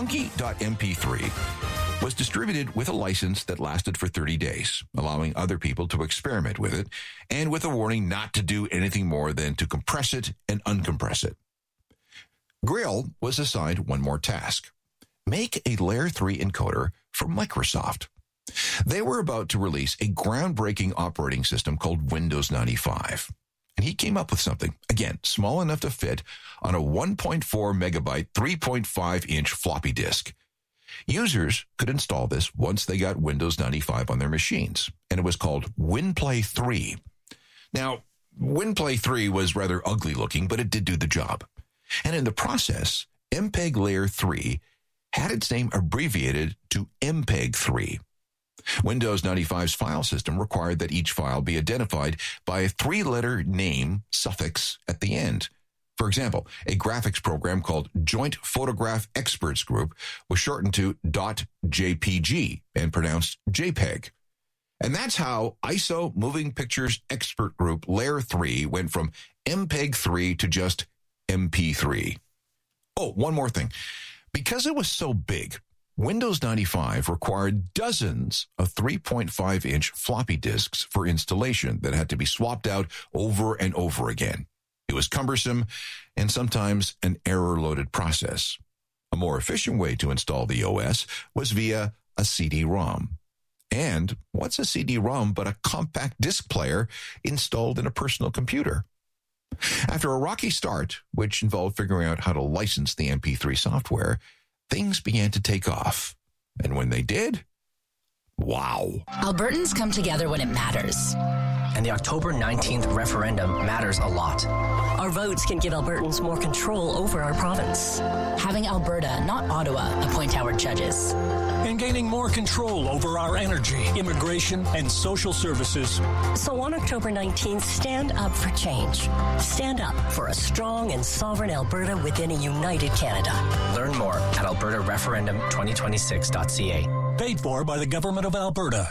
Funky.mp3 was distributed with a license that lasted for 30 days, allowing other people to experiment with it, and with a warning not to do anything more than to compress it and uncompress it. Grail was assigned one more task: make a Layer 3 encoder for Microsoft. They were about to release a groundbreaking operating system called Windows 95. And he came up with something, again, small enough to fit on a 1.4 megabyte, 3.5 inch floppy disk. Users could install this once they got Windows 95 on their machines, and it was called WinPlay 3. Now, WinPlay 3 was rather ugly looking, but it did do the job. And in the process, MPEG Layer 3 had its name abbreviated to MPEG 3. Windows 95's file system required that each file be identified by a 3-letter name suffix at the end. For example, a graphics program called Joint Photograph Experts Group was shortened to .jpg and pronounced JPEG. And that's how ISO Moving Pictures Expert Group Layer 3 went from MPEG 3 to just MP3. Oh, one more thing. Because it was so big, Windows 95 required dozens of 3.5-inch floppy disks for installation that had to be swapped out over and over again. It was cumbersome and sometimes an error-loaded process. A more efficient way to install the OS was via a CD-ROM. And what's a CD-ROM but a compact disc player installed in a personal computer? After a rocky start, which involved figuring out how to license the MP3 software, things began to take off. And when they did, wow. Albertans come together when it matters. And the October 19th referendum matters a lot. Our votes can give Albertans more control over our province. Having Alberta, not Ottawa, appoint our judges. And gaining more control over our energy, immigration, and social services. So on October 19th, stand up for change. Stand up for a strong and sovereign Alberta within a united Canada. Learn more at albertareferendum2026.ca. Paid for by the Government of Alberta.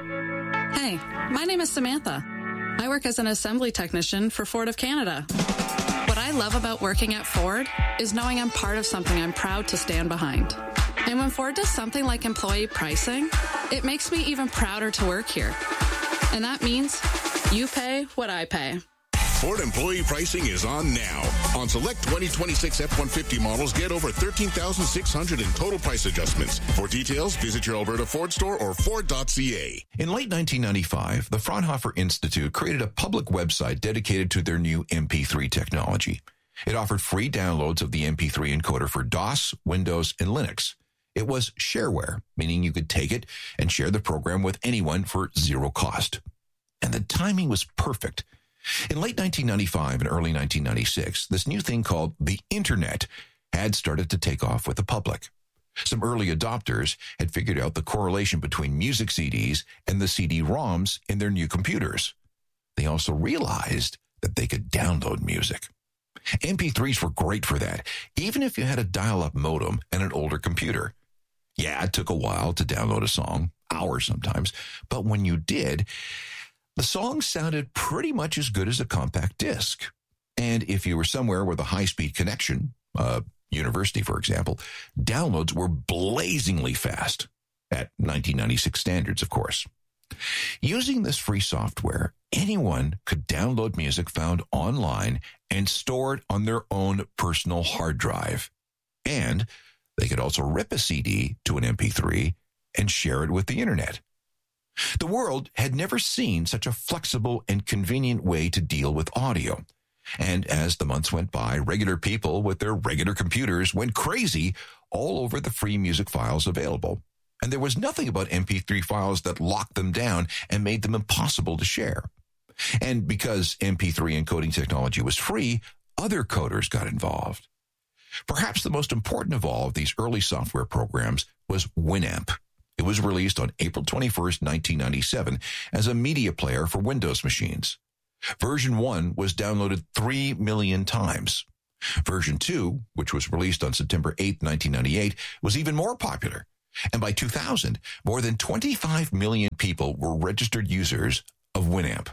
Hey, my name is Samantha. I work as an assembly technician for Ford of Canada. What I love about working at Ford is knowing I'm part of something I'm proud to stand behind. And when Ford does something like employee pricing, it makes me even prouder to work here. And that means you pay what I pay. Ford employee pricing is on now. On select 2026 F-150 models, get over $13,600 in total price adjustments. For details, visit your Alberta Ford store or Ford.ca. In late 1995, the Fraunhofer Institute created a public website dedicated to their new MP3 technology. It offered free downloads of the MP3 encoder for DOS, Windows, and Linux. It was shareware, meaning you could take it and share the program with anyone for zero cost. And the timing was perfect. In late 1995 and early 1996, this new thing called the Internet had started to take off with the public. Some early adopters had figured out the correlation between music CDs and the CD-ROMs in their new computers. They also realized that they could download music. MP3s were great for that, even if you had a dial-up modem and an older computer. Yeah, it took a while to download a song, hours sometimes, but when you did, the song sounded pretty much as good as a compact disc. And if you were somewhere with a high-speed connection, university, for example, downloads were blazingly fast, at 1996 standards, of course. Using this free software, anyone could download music found online and store it on their own personal hard drive. And they could also rip a CD to an MP3 and share it with the Internet. The world had never seen such a flexible and convenient way to deal with audio. And as the months went by, regular people with their regular computers went crazy all over the free music files available. And there was nothing about MP3 files that locked them down and made them impossible to share. And because MP3 encoding technology was free, other coders got involved. Perhaps the most important of all of these early software programs was Winamp. It was released on April 21st, 1997, as a media player for Windows machines. Version 1 was downloaded 3 million times. Version 2, which was released on September 8, 1998, was even more popular. And by 2000, more than 25 million people were registered users of Winamp.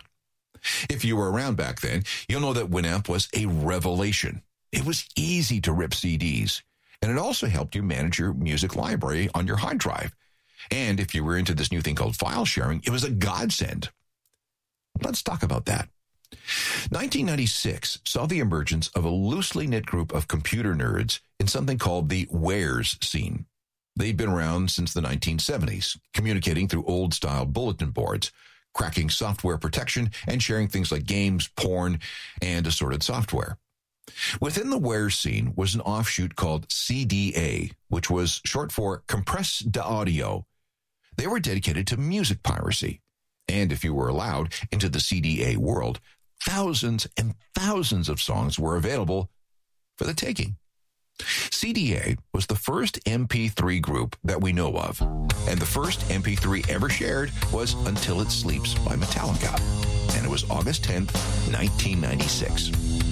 If you were around back then, you'll know that Winamp was a revelation. It was easy to rip CDs. And it also helped you manage your music library on your hard drive. And if you were into this new thing called file sharing, it was a godsend. Let's talk about that. 1996 saw the emergence of a loosely knit group of computer nerds in something called the Wares scene. They've been around since the 1970s, communicating through old-style bulletin boards, cracking software protection, and sharing things like games, porn, and assorted software. Within the Wares scene was an offshoot called CDA, which was short for Compress d'Audio. They were dedicated to music piracy. And if you were allowed into the CDA world, thousands and thousands of songs were available for the taking. CDA was the first MP3 group that we know of, and the first MP3 ever shared was Until It Sleeps by Metallica, and it was August 10th, 1996.